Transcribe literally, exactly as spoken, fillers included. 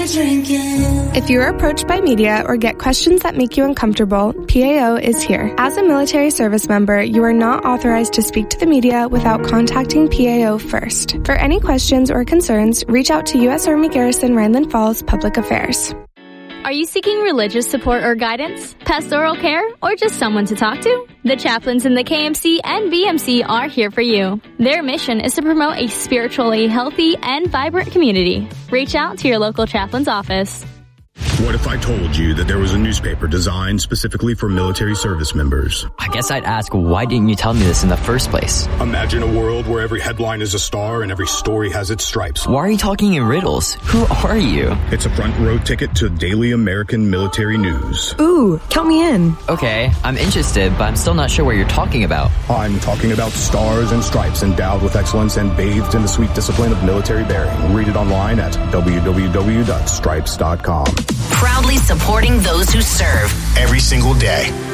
drinking. If you are approached by media or get questions that make you uncomfortable, P A O is here. As a military service member, you are not authorized to speak to the media without contacting P A O first. For any questions or concerns, reach out to U S Army Garrison Rhineland Falls Public Affairs. Are you seeking religious support or guidance, pastoral care, or just someone to talk to? The chaplains in the K M C and B M C are here for you. Their mission is to promote a spiritually healthy and vibrant community. Reach out to your local chaplain's office. What if I told you that there was a newspaper designed specifically for military service members? I guess I'd ask, why didn't you tell me this in the first place? Imagine a world where every headline is a star and every story has its stripes. Why are you talking in riddles? Who are you? It's a front row ticket to daily American military news. Ooh, count me in. Okay, I'm interested, but I'm still not sure what you're talking about. I'm talking about stars and stripes endowed with excellence and bathed in the sweet discipline of military bearing. Read it online at w w w dot stripes dot com. Proudly supporting those who serve every single day.